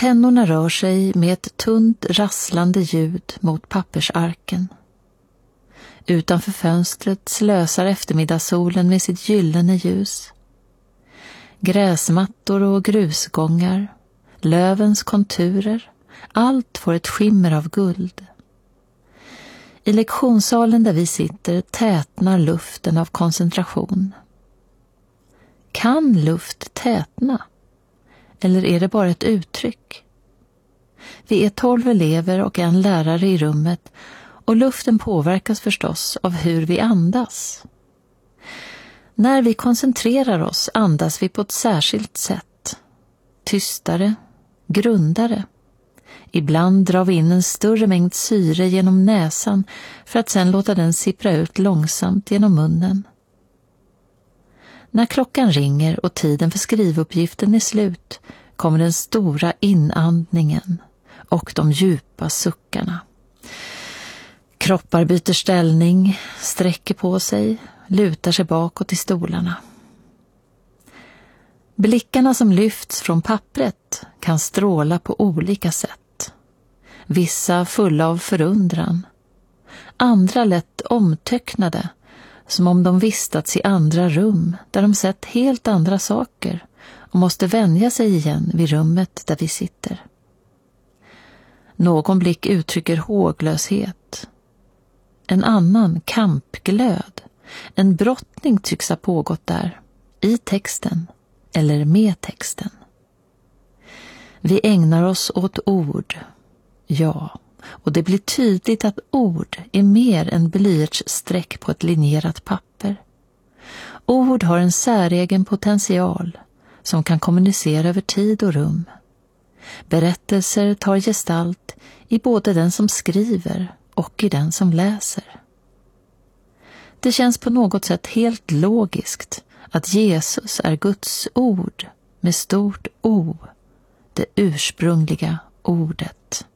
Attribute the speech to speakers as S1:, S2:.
S1: Pennorna rör sig med ett tunt rasslande ljud mot pappersarken. Utanför fönstret slösar eftermiddagssolen med sitt gyllene ljus. Gräsmattor och grusgångar, lövens konturer, allt får ett skimmer av guld. I lektionssalen där vi sitter tätnar luften av koncentration. Kan luft tätna? Eller är det bara ett uttryck? Vi är 12 elever och en lärare i rummet och luften påverkas förstås av hur vi andas. När vi koncentrerar oss andas vi på ett särskilt sätt. Tystare, grundare. Ibland drar vi in en större mängd syre genom näsan för att sedan låta den sippra ut långsamt genom munnen. När klockan ringer och tiden för skrivuppgiften är slut kommer den stora inandningen och de djupa suckarna. Kroppar byter ställning, sträcker på sig, lutar sig bakåt i stolarna. Blickarna som lyfts från pappret kan stråla på olika sätt. Vissa fulla av förundran, andra lätt omtöcknade, som om de vistats i andra rum där de sett helt andra saker och måste vänja sig igen vid rummet där vi sitter. Någon blick uttrycker håglöshet. En annan kampglöd. En brottning tycks ha pågått där, i texten eller med texten. Vi ägnar oss åt ord, ja, och det blir tydligt att ord är mer än blyertssträck på ett linjerat papper. Ord har en säregen potential som kan kommunicera över tid och rum. Berättelser tar gestalt i både den som skriver och i den som läser. Det känns på något sätt helt logiskt att Jesus är Guds ord med stort O, det ursprungliga ordet.